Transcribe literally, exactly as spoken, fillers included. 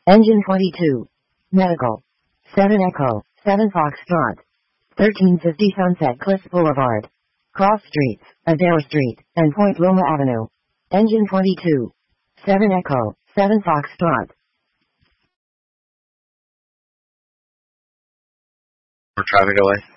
Engine twenty-two. Medical. seven Echo, seven Foxtrot. thirteen fifty Sunset Cliffs Boulevard. Cross Streets, Adair Street, and Point Loma Avenue. Engine twenty-two. seven Echo, seven Foxtrot. We're driving away.